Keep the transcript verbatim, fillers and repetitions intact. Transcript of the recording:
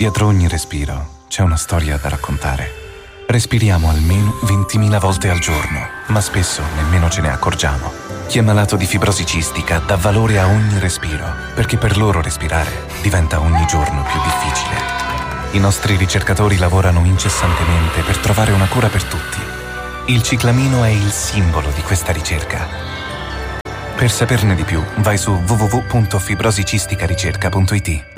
Dietro ogni respiro c'è una storia da raccontare. Respiriamo almeno ventimila volte al giorno, ma spesso nemmeno ce ne accorgiamo. Chi è malato di fibrosi cistica dà valore a ogni respiro, perché per loro respirare diventa ogni giorno più difficile. I nostri ricercatori lavorano incessantemente per trovare una cura per tutti. Il ciclamino è il simbolo di questa ricerca. Per saperne di più, vai su w w w punto fibrosicistica ricerca punto i t.